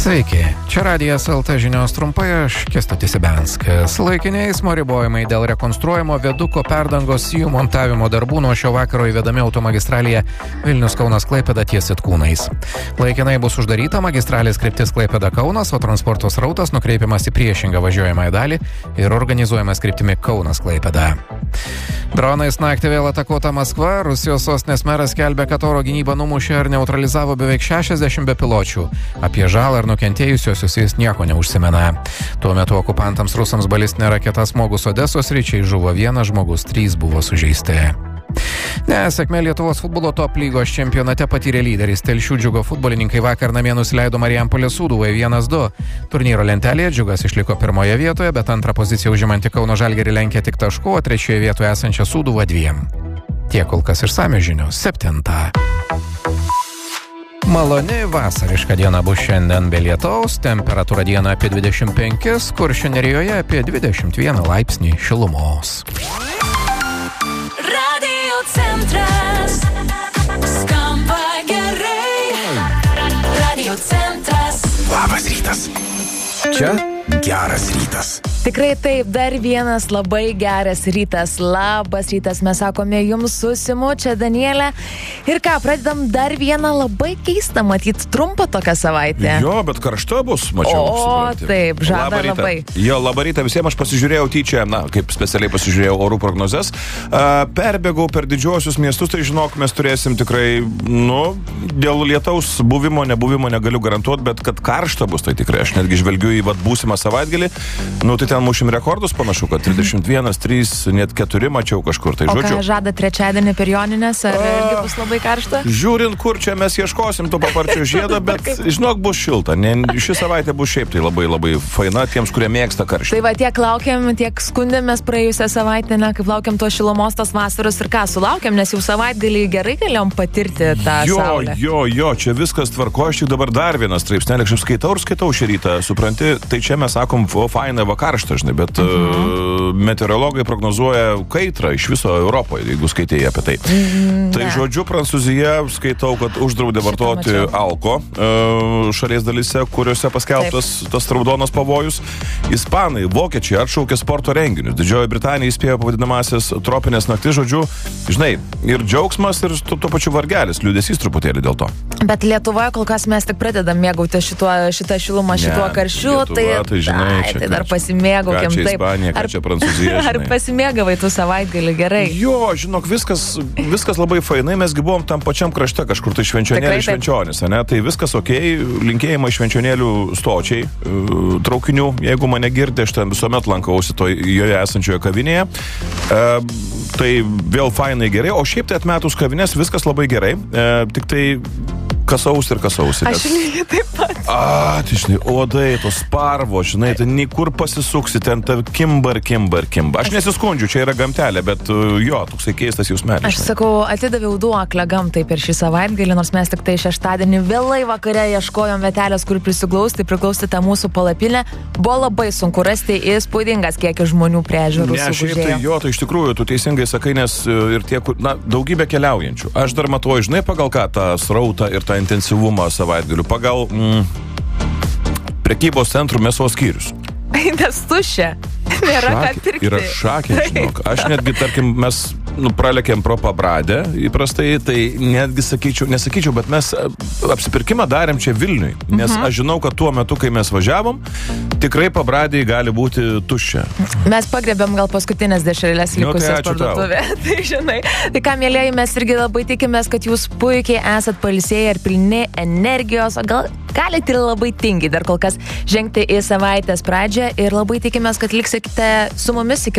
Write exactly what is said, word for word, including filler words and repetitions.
Sveiki, čia Radijas L T žinios trumpai, aš Kęstutis Ibianskas. Laikiniai eismo ribojimai dėl rekonstruojamo viaduko perdangos jų montavimo darbų nuo šio vakaro įvedami automagistralėje Vilnius-Kaunas-Klaipėda ties Sitkūnais. Laikinai bus uždaryta magistralės kryptis Klaipėda-Kaunas, o transporto srautas nukreipiamas į priešingą važiuojamąją dalį ir organizuojamas kryptimi Kaunas-Klaipėda. Dronais naktį vėl atakuota Maskva. Rusijos sostinės meras skelbia, kad oro gynyba numušė ar neutralizavo beveik šešiasdešimt bepiločių. Apie žalą ir nukentėjusiosius jis nieko neužsimena. Tuo metu okupantams rusams balistinė raketa smogus Odesos sričiai žuvo vienas žmogus, trys buvo sužeisti. Nesėkmė Lietuvos futbolo top lygos čempionate patyrė lyderis. Telšių Džiugo futbolininkai vakar namie nusileido Marijampolės Sūduvai vienas du. Turnyro lentelėje Džiugas išliko pirmoje vietoje, bet antrą poziciją užimantį Kauno Žalgirį lenkė tik tašku, o trečioje vietoje esančią Sūduvą dviem. Tiek kol kas išsamios žinios septintą. Maloni vasariška diena bus šiandien be lietaus, temperatūra dieną apie dvidešimt penkis, Kuršių nerijoje apie dvidešimt vieną laipsnį šilumos. Centras skamba gerai. Radio centras. Labas rytas. Čia geras rytas. Tikrai taip, dar vienas labai geras rytas. Labas rytas, mes sakome jums su Simu, čia Danielė. Ir ką, pradedam dar vieną labai keistą, matyt, trumpą tokią savaitę. Jo, bet karšta bus, mačiau. O, supranti. Taip, žada labą labai. Jo, labą rytą visiems, aš pasižiūrėjau tyčia, na, kaip specialiai pasižiūrėjau orų prognozes. Uh, perbėgau per didžiuosius miestus, tai žinok, mes turėsim tikrai, nu, dėl lietaus buvimo, nebuvimo negaliu garantuoti, bet kad karšta bus, tai tikrai. Aš netgi žvelgiu į vat būsimą savaitgalį. Nu, tai ten mušim rekordus, panašu, kad trisdešimt vienas, trys, net keturi mačiau kažkur. Tai, o žodžiu, ką žada trečiadienį per Joninės, ar irgi bus labai karšta? Žiūrint, kur čia mes ieškosim to paparčio žiedo, bet žinok, bus šilta. Ne, ši savaitė bus šiaip tai labai labai faina tiems, kurie mėgsta karštį. Tai va, tiek laukiam, tiek skundėmės praėjusią savaitę, ne, kaip laukiam to šilumos, tos vasaros ir ką sulaukiam, nes jau savaitgalį gerai galėjom patirti tą jo, saulę. Jo, jo, čia viskas tvarko, aš tik dabar dar vienas straipsnelį, aš skaitau ir skaitau šį rytą, supranti, tai čia mes sakom, o faina vakaršta, žinai, bet mhm. uh, meteorologai prognozuoja kaitrą iš viso Europoje, jeigu skaitėjai apie tai. Mhm, tai ne. žodžiu, Prancūzija, skaitau, kad uždraudė vartoti alko uh, šalies dalyse, kuriuose paskelbtas Taip. tas raudonas pavojus. Ispanai, vokiečiai atšaukė sporto renginius. Didžioji Britanija įspėjo pavadinamasis tropinės naktis, žodžiu, žinai, ir džiaugsmas, ir tuo, tuo pačiu vargelis, liūdesys truputėlį dėl to. Bet Lietuvoje kol kas mes tik pradedam mėgauti šituo, šitą šilumą, šituo karščiu, tai, tai, žinai, ai, tai dar pasimėgaukim. Ką čia taip. Ispanija, ką ar, čia Prancūzija, žinai. Ar pasimėgavai tų savaitgalį gerai? Jo, žinok, viskas, viskas labai fainai, mesgi buvom tam pačiam krašte kažkur, tai švenčionėlį švenčionis, ne? Tai viskas okei, okay, linkėjimai švenčionėlių stočiai, traukinių, jeigu mane girdi, aš ten visuomet lankausi to joje esančioje kavinėje. E, tai vėl fainai gerai, o šiaip tai atmetus kavinės viskas labai gerai, e, tik tai kasaus ir kasaus. Aš lygiai taip pat. A, tai žinai, odai, tos sparvo, žinai, tai niekur pasisuksi, ten ta kimba ir kimba ir kimba. Aš nesiskundžiu, čia yra gamtelė, bet jo, toksai keistas jausmelis. Aš sakau, atidaviau duoklę gamtai per šį savaitgalį, nors mes tik tai šeštadienį vėlai vakare ieškojom vietelės, kur prisiglausti, priglausti tą mūsų palapinę. Buvo labai sunku rasti, įspūdingas kiekis žmonių prie ežerų sugužėjo. Tai jo, tai iš tikrųjų, tu teisingai sakai, nes ir tie, na, daugybė keliaujančių. Aš dar matau, žinai, pagal ką tą srautą ir tą intensyvumą savaitgalių, pagal mm, prekybos centrų mėsos skyrius. Nes tuščia. Nėra ką pirkti. Yra šakė, žinok. Aš netgi, tarkim, mes nu, pralekėm pro Pabradę įprastai, tai netgi sakyčiau, nesakyčiau, bet mes apsipirkimą darėm čia Vilniui. Nes mhm. aš žinau, kad tuo metu, kai mes važiavom, tikrai Pabradėje gali būti tuščia. Mes pagrebėm gal paskutinės dešrelės likusias nu, tai parduotuvė. Tai žinai. Tai ką, mėlėjai, mes irgi labai tikimės, kad jūs puikiai esat pailsėję ir pilni energijos, o gal galite ir labai tingiai dar kol kas žengti į savaitės pradžią ir labai tikimės, kad liksite su mumis iki